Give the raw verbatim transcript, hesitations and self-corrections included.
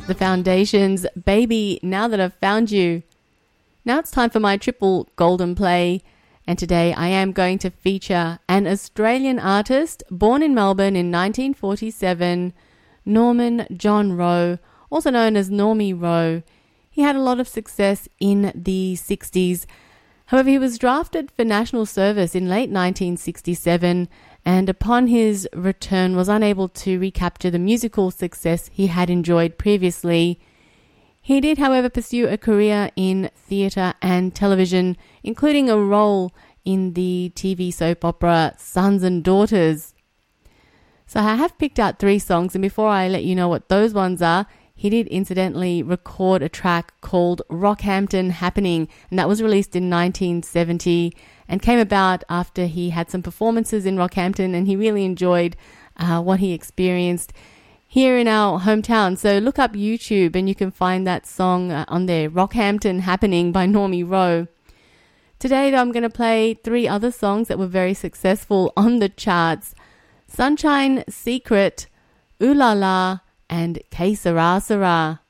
The Foundations, Baby, Now That I've Found You. Now it's time for my triple golden play, and today I am going to feature an Australian artist born in Melbourne in nineteen forty-seven, Norman John Rowe, also known as Normie Rowe. He had a lot of success in the sixties. However, he was drafted for national service in late nineteen sixty-seven, and upon his return was unable to recapture the musical success he had enjoyed previously. He did, however, pursue a career in theatre and television, including a role in the T V soap opera Sons and Daughters. So I have picked out three songs, and before I let you know what those ones are, he did incidentally record a track called Rockhampton Happening, and that was released in nineteen seventy and came about after he had some performances in Rockhampton and he really enjoyed uh, what he experienced here in our hometown. So look up YouTube and you can find that song uh, on there, Rockhampton Happening by Normie Rowe. Today, though, I'm going to play three other songs that were very successful on the charts: Sunshine Secret, Ooh La La, and Que Sera Sera.